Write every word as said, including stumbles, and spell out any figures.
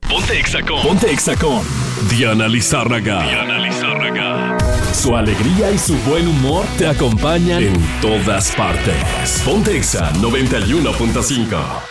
Ponte Exa con, Ponte Exa con Diana Lizárraga. Diana Lizárraga. Su alegría y su buen humor te acompañan en todas partes. Ponte Exa noventa y uno punto cinco.